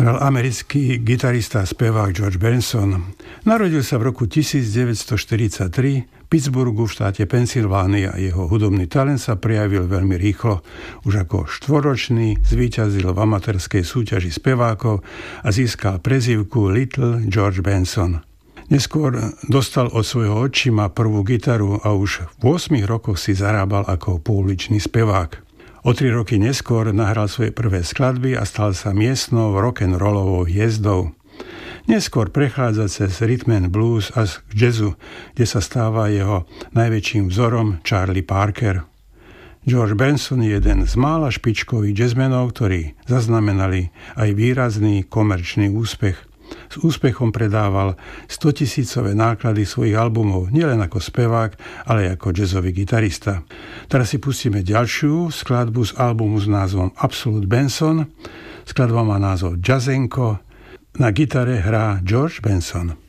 hral americký gitarista a spevák George Benson. Narodil sa v roku 1943 v Pittsburghu v štáte Pensylvánia. Jeho hudobný talent sa prejavil veľmi rýchlo. Už ako 4-ročný zvíťazil v amatérskej súťaži spevákov a získal prezývku Little George Benson. Neskôr dostal od svojho otčima prvú gitaru a už v 8 rokoch si zarábal ako pouličný spevák. O 3 roky neskôr nahral svoje prvé skladby a stal sa miestnou rock'n'rollovou hviezdou. Neskôr prechádza cez rhythm and blues a k jazzu, kde sa stáva jeho najväčším vzorom Charlie Parker. George Benson je jeden z mála špičkových jazzmenov, ktorí zaznamenali aj výrazný komerčný úspech. S úspechom predával 100-tisícové náklady svojich albumov, nielen ako spevák, ale aj ako jazzový gitarista. Teraz si pustíme ďalšiu skladbu z albumu s názvom Absolute Benson. Skladba má názov Jazzenko. Na gitare hrá George Benson.